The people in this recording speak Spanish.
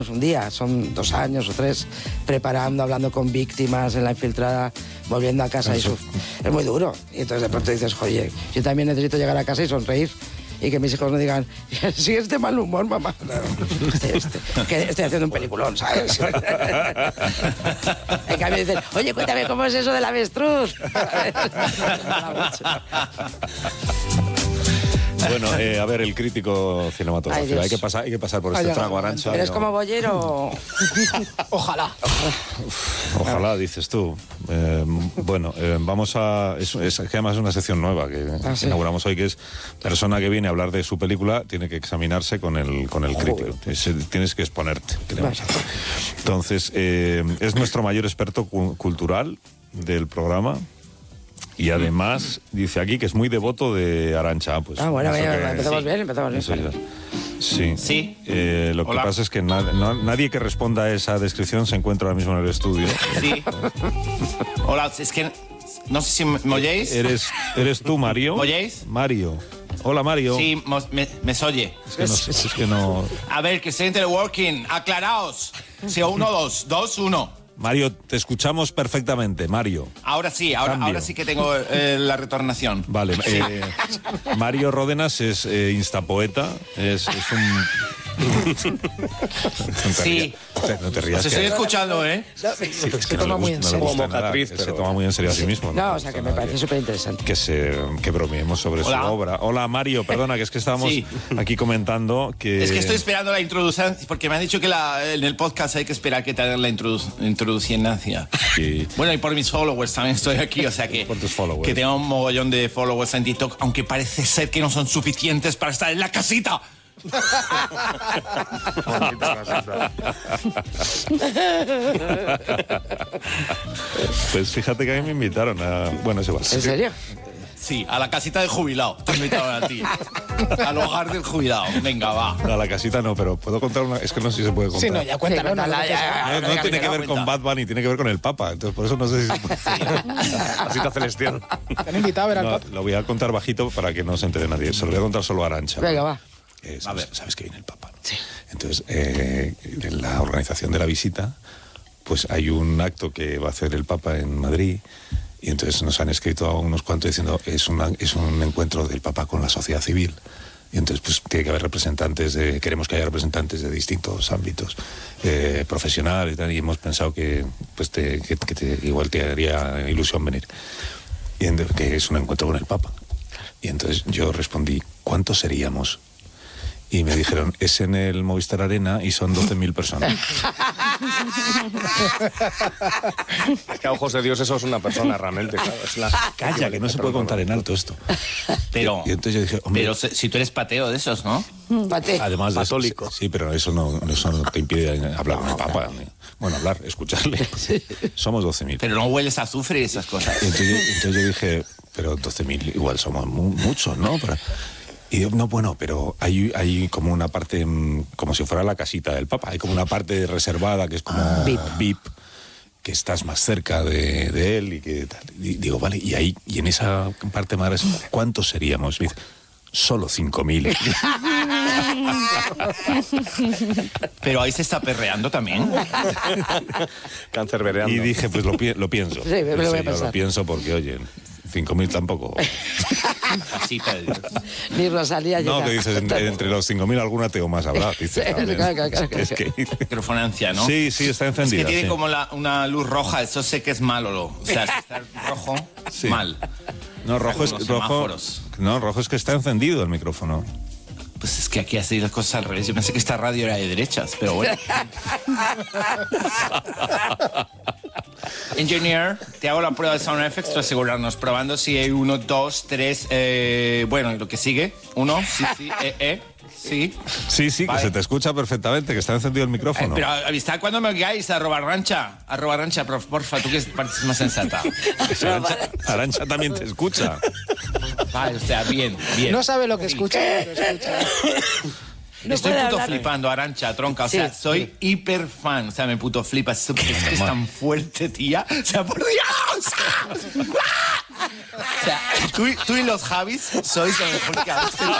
un día, son 2 años o 3 preparando, hablando con víctimas en la infiltrada, volviendo a casa es muy duro. Y entonces de pronto dices, oye, yo también necesito llegar a casa y sonreír y que mis hijos no digan, sigues de mal humor, mamá. No, que estoy haciendo un peliculón, ¿sabes? En cambio dicen, oye, cuéntame cómo es eso del avestruz. Bueno, a ver, el crítico cinematográfico. Hay que pasar por este trago, Arantxa. ¿Eres como bollero? Ojalá. Ojalá, dices tú. Vamos a... Es que además es una sección nueva que inauguramos hoy, que es persona que viene a hablar de su película, tiene que examinarse con el crítico. Tienes que exponerte. Entonces, es nuestro mayor experto cultural del programa. Y además, dice aquí que es muy devoto de Arantxa. Pues, bueno, empezamos bien. Sí. Lo que pasa es que nadie que responda a esa descripción se encuentra ahora mismo en el estudio. Sí. Hola, es que no sé si me oyéis. ¿Eres tú, Mario? ¿Me oyéis? Mario. Hola, Mario. Sí, me oye. Es que no... A ver, que estoy en teleworking. Aclaraos. Sí, 1, 2, 2, 1. Mario, te escuchamos perfectamente, Mario. Ahora sí que tengo la retornación. Vale, Mario Ródenas es instapoeta, es un... Sí. No te rías. Os estoy escuchando, ¿eh? Se toma muy en serio. Se toma muy en serio a sí mismo. No, o sea, que me parece súper interesante. Que bromeemos sobre su obra. Hola, Mario, perdona, que es que estábamos aquí comentando que... Es que estoy esperando la introducción, porque me han dicho que en el podcast hay que esperar que te hagan la introducción. Bueno, y por mis followers también estoy aquí, o sea que... Por tus followers. Que tengo un mogollón de followers en TikTok, aunque parece ser que no son suficientes para estar en la casita. Pues fíjate que a mí me invitaron a... Bueno, eso va. ¿En serio? Sí, a la casita del jubilado. Te invitaron a ti. Al hogar del jubilado. Venga, va. No, a la casita no, pero puedo contar una... Es que no sé si se puede contar. Sí, no, ya cuéntalo. No tiene que ver con Bad Bunny, tiene que ver con el Papa. Entonces, por eso no sé si... Casita celestial. ¿Te han invitado a ver al Papa? Lo voy a contar bajito para que no se entere nadie. Se lo voy a contar solo a Arantxa. Venga, va. Sabes que viene el Papa, ¿no? Sí. Entonces, en la organización de la visita, pues hay un acto que va a hacer el Papa en Madrid, y entonces nos han escrito a unos cuantos diciendo es un encuentro del Papa con la sociedad civil. Y entonces pues tiene que haber queremos que haya representantes de distintos ámbitos profesionales y tal, y hemos pensado que igual te haría ilusión venir. Y entonces, que es un encuentro con el Papa. Y entonces yo respondí, ¿cuántos seríamos? Y me dijeron, es en el Movistar Arena y son 12.000 personas. Es que a ojos de Dios eso es una persona realmente. Claro, Calla, que no se puede contar en alto esto. Pero, y entonces yo dije, hombre... Pero si tú eres pateo de esos, ¿no? Además de católico. Sí, pero eso no te impide hablar con el Papa. Bueno, escucharle. Sí. Somos 12.000. Pero no hueles a azufre y esas cosas. Entonces yo dije, pero 12.000 igual somos muchos, ¿no? Y digo, no, bueno, pero hay como una parte, como si fuera la casita del Papa, hay como una parte reservada que es como VIP, que estás más cerca de él y que tal. Y digo, vale, y en esa parte más reservada, ¿cuántos seríamos? Me dice, solo 5.000. Pero ahí se está perreando también. Cancerbereando. Y dije, pues lo pienso. Sí, me lo voy a pensar. Lo pienso porque, oye, 5.000 tampoco. Casita de Dios. Ni Rosalía llega. No, que dices, entre los 5.000 alguna tengo más habrá. Dices, Claro. Es que... Microfonancia, ¿no? Sí, está encendida. Es que tiene como una luz roja, eso sé que es malo. O sea, si está rojo, mal. No, rojo es que está encendido el micrófono. Pues es que aquí ha sido las cosas al revés. Yo pensé que esta radio era de derechas, pero bueno. Engineer, te hago la prueba de Sound Effects para asegurarnos, probando si hay 1, 2, 3, bueno, lo que sigue. 1, sí. Sí, vale. Que se te escucha perfectamente, que está encendido el micrófono. Pero avisad cuando me oigáis, @Arantxa, porfa, tú que pareces más sensata. Arantxa también te escucha. Vale, o sea, bien. No sabe lo que escucha. No estoy puto flipando, Arantxa, tronca. O sea, soy hiper fan. O sea, me puto flipa. Es tan fuerte, tía. O sea, por Dios. O sea, tú y los Javis sois lo mejor que habéis tenido.